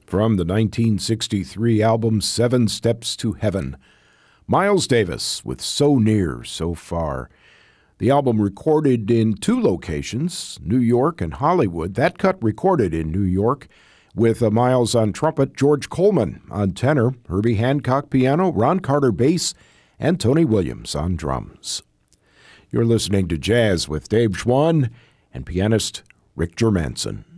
from the 1963 album 7 Steps to Heaven. Miles Davis with So Near, So Far. The album recorded in two locations, New York and Hollywood. That cut recorded in New York with Miles on trumpet, George Coleman on tenor, Herbie Hancock piano, Ron Carter bass, and Tony Williams on drums. You're listening to Jazz with Dave Schwann and pianist Rick Germanson.